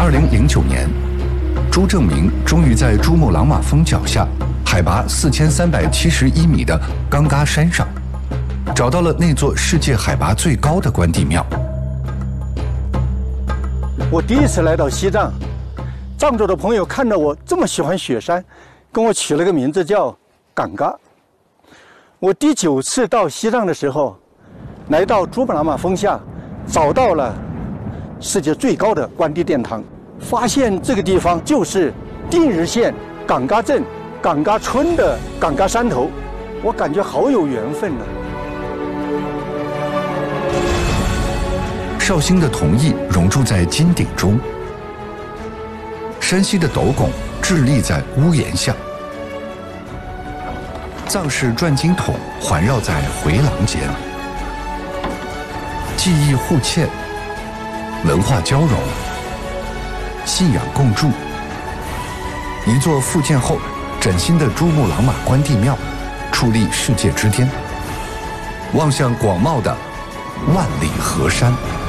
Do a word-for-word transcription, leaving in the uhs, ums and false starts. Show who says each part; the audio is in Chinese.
Speaker 1: 二零零九年，朱正明终于在珠穆朗玛峰脚下，海拔四千三百七十一米的冈嘎山上，找到了那座世界海拔最高的关帝庙。
Speaker 2: 我第一次来到西藏，藏族的朋友看到我这么喜欢雪山，跟我取了个名字叫冈嘎。我第九次到西藏的时候，来到珠穆朗玛峰下，找到了世界最高的关帝殿堂，发现这个地方就是定日县冈嘎镇冈嘎村的冈嘎山头，我感觉好有缘分呢、
Speaker 1: 啊。绍兴的铜艺熔铸在金鼎中，山西的斗拱屹立在屋檐下，藏式转经筒环绕在回廊间，技艺互嵌，文化交融，信仰共筑。一座复建后崭新的珠穆朗玛关帝庙矗立世界之巅，望向广袤的万里河山。